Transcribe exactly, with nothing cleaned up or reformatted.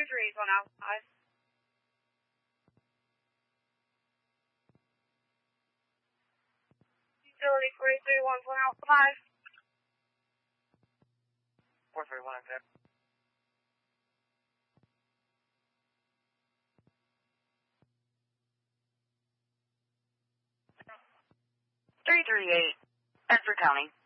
three three eight one Alpha five. Utility four eight three one one Alpha five. four three one exact. three three eight, Bedford County.